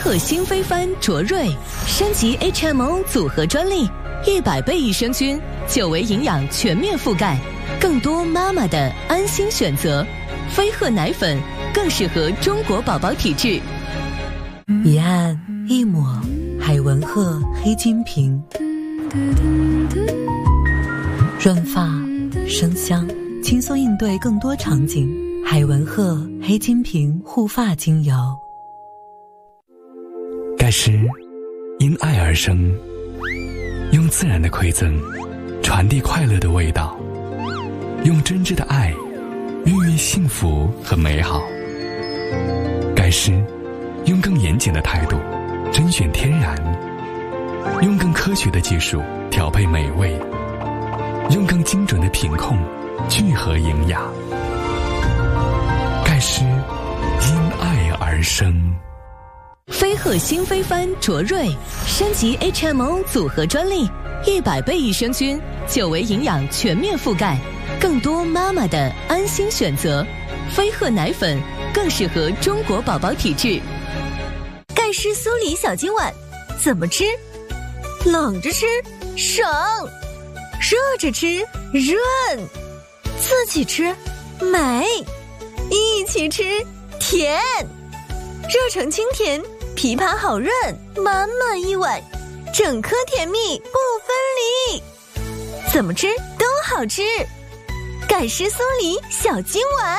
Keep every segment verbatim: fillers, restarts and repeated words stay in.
鹤新飞帆卓瑞升级 H M O 组合专利，一百倍益生菌，久维营养全面覆盖，更多妈妈的安心选择。飞鹤奶粉更适合中国宝宝体质。 一按一抹，海文鹤黑金瓶，润发生香，轻松应对更多场景。海文鹤黑金瓶护发精油。 盖诗因爱而生，用自然的馈赠传递快乐的味道，用真挚的爱孕育幸福和美好。盖诗用更严谨的态度甄选天然，用更科学的技术调配美味，用更精准的品控聚合营养。盖诗因爱而生。 飞鹤新飞帆卓瑞升级 H M O 组合专利，一百倍益生菌，久维营养全面覆盖，更多妈妈的安心选择。飞鹤奶粉更适合中国宝宝体质。 盖诗苏黎小金碗，怎么吃？冷着吃爽，热着吃润，自己吃美，一起吃甜。热成清甜，枇杷好润，满满一碗，整颗甜蜜不分离，怎么吃都好吃。盖诗苏黎小金碗。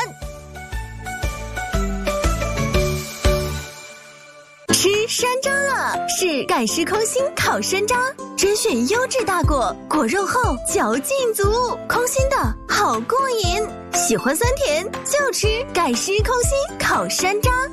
吃山楂了，是盖诗空心烤山楂，甄选优质大果，果肉厚，嚼劲足，空心的好过瘾。喜欢酸甜就吃盖诗空心烤山楂。